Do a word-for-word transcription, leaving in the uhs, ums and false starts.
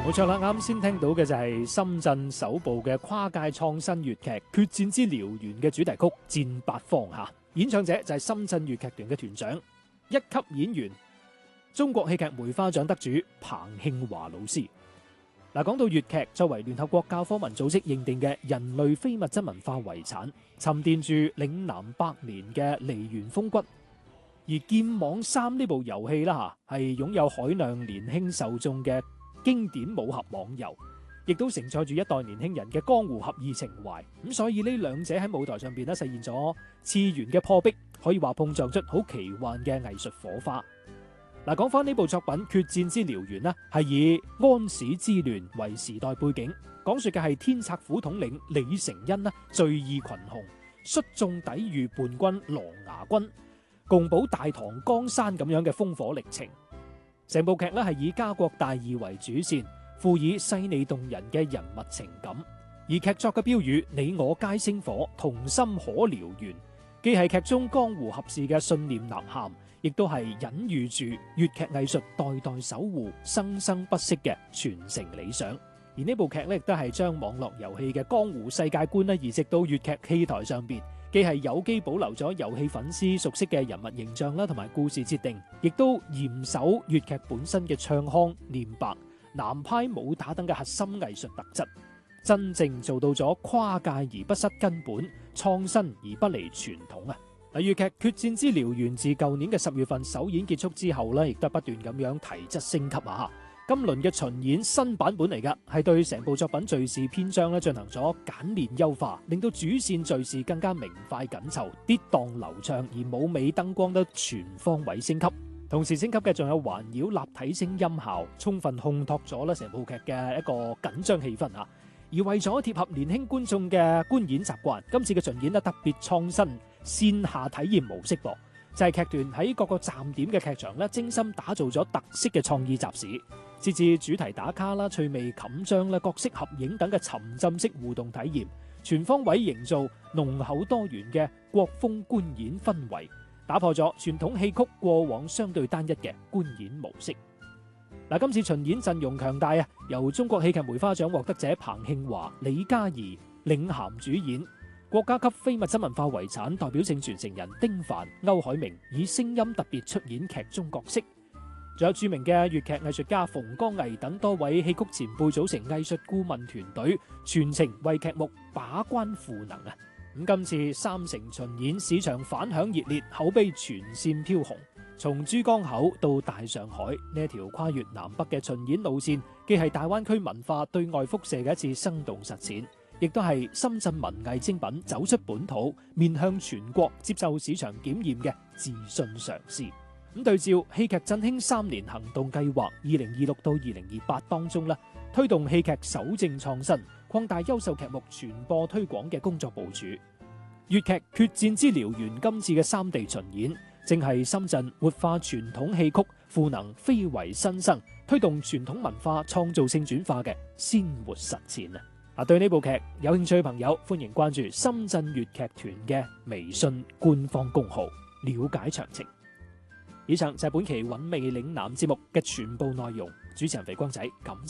冇錯啦，啱先聽到嘅就係深圳首部嘅跨界創新粵劇《決戰之燎原》嘅主題曲《戰八方》吓，演唱者就係深圳粵劇團嘅團長、一級演員、中國戲劇梅花獎得主彭慶華老師。嗱，講到粵劇作為聯合國教科文組織認定嘅人類非物質文化遺產，沉澱住嶺南百年嘅梨園風骨。而《劍網三》呢部遊戲啦吓，係擁有海量年輕受眾嘅經典武俠網遊，亦都承載住一代年輕人嘅江湖俠義情懷。咁所以呢兩者喺舞台上邊咧實現咗次元嘅破壁，可以話碰撞出好奇幻嘅藝術火花。嗱，講翻呢部作品《決戰之燎原》呢，係以安史之亂為時代背景，講述嘅係天策府統領李成恩呢聚義群雄，率眾抵禦叛軍琅琊軍，共保大唐江山咁樣嘅烽火歷程。成部劇咧係以家國大義為主線，賦以細膩動人嘅人物情感。而劇作嘅標語你我皆星火，同心可燎原，既係劇中江湖俠士嘅信念吶喊，亦都係隱喻住粵劇藝術代代守護、生生不息嘅傳承理想。而呢部劇咧亦都係將網絡遊戲嘅江湖世界觀咧移植到粵劇戲台上邊。既係有機保留咗遊戲粉絲熟悉嘅人物形象啦，同埋故事設定，亦都嚴守粵劇本身嘅唱腔、念白、南派武打等嘅核心藝術特質，真正做到咗跨界而不失根本，創新而不離傳統啊！嗱，粵劇《決戰之燎原》自舊年嘅十月份首演結束之後咧，亦都不斷咁樣提質升級啊！今輪嘅巡演新版本嚟噶，係對成部作品敘事篇章咧進行咗簡練優化，令到主線敘事更加明快緊湊、跌宕流暢，而舞美燈光都全方位升級。同時升級嘅仲有環繞立體聲音效，充分烘托咗咧成部劇嘅一個緊張氣氛啊！而為咗貼合年輕觀眾嘅觀演習慣，今次嘅巡演咧特別創新線下體驗模式噃。就係劇團喺各個站點嘅劇場咧，精心打造咗特色嘅創意集市，設置主題打卡啦、趣味冚章啦、角色合影等嘅沉浸式互動體驗，全方位營造濃厚多元嘅國風觀演氛圍，打破咗傳統戲曲過往相對單一嘅觀演模式。嗱，今次巡演陣容強大啊，由中國戲劇梅花獎獲得者彭慶華、李嘉怡領銜主演。國家級非物質文化遺產代表性傳承人丁凡、歐海明以聲音特別出演劇中角色，仲有著名嘅粵劇藝術家馮光毅等多位戲曲前輩組成藝術顧問團隊，全程為劇目把關賦能啊！咁今次三城巡演市場反響熱烈，口碑全線飄紅。從珠江口到大上海呢一條跨越南北嘅巡演路線，既係大灣區文化對外輻射嘅一次生動實踐，亦都係深圳文藝精品走出本土，面向全國接受市場檢驗嘅自信嘗試。咁對照戲劇振興三年行動計劃二零二六到二零二八當中咧，推動戲劇守正創新，擴大優秀劇目傳播推廣嘅工作部署。粵劇《決戰之燎原》今次嘅三地巡演，正係深圳活化傳統戲曲，賦能非遺新生，推動傳統文化創造性轉化嘅鮮活實踐啊！啊，對呢部劇有興趣嘅朋友，歡迎關注深圳粵劇團嘅微信官方公號，了解詳情。以上就係本期韻味嶺南節目嘅全部內容。主持人肥光仔，感謝。